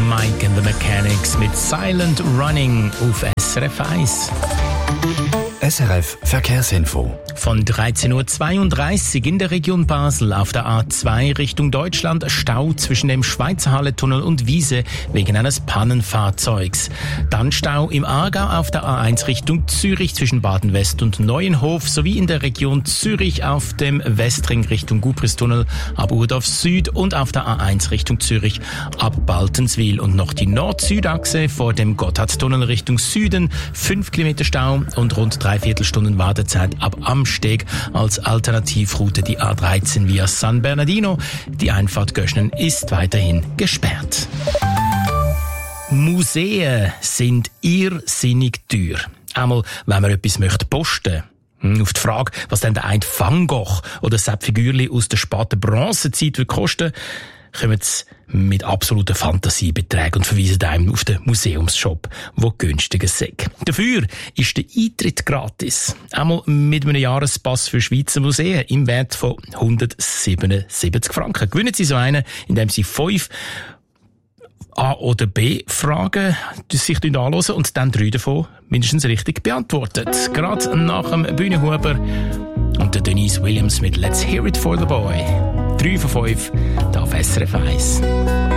Mike and the Mechanics mit Silent Running auf SRF 1. SRF Verkehrsinfo. Von 13.32 Uhr in der Region Basel auf der A2 Richtung Deutschland Stau zwischen dem Schweizer Hallentunnel und Wiese wegen eines Pannenfahrzeugs. Dann Stau im Aargau auf der A1 Richtung Zürich zwischen Baden-West und Neuenhof sowie in der Region Zürich auf dem Westring Richtung Gubristunnel ab Urdorf Süd und auf der A1 Richtung Zürich ab Baltenswil. Und noch die Nord-Süd-Achse vor dem Gotthardtunnel Richtung Süden, 5 Kilometer Stau und rund 3/4 Stunden Wartezeit ab Amsteg. Als Alternativroute die A13 via San Bernardino. Die Einfahrt Göschnen ist weiterhin gesperrt. Museen sind irrsinnig teuer. Einmal, wenn man etwas möchte posten. Auf die Frage, was denn der ein Van Gogh oder Sepp Figürli aus der späten Bronzezeit wird kosten, kommen sie mit absoluten Fantasiebeträgen und verweisen einem auf den Museumsshop, wo günstiger ist. Dafür ist der Eintritt gratis. Einmal mit einem Jahrespass für Schweizer Museen im Wert von 177 Franken. Gewinnen Sie so einen, indem Sie 5 A- oder B-Fragen sich anhören und dann 3 davon mindestens richtig beantwortet. Gerade nach dem Bühnenhuber und der Denise Williams mit Let's Hear It for the Boy. 3 von 5 da auf SRF 1.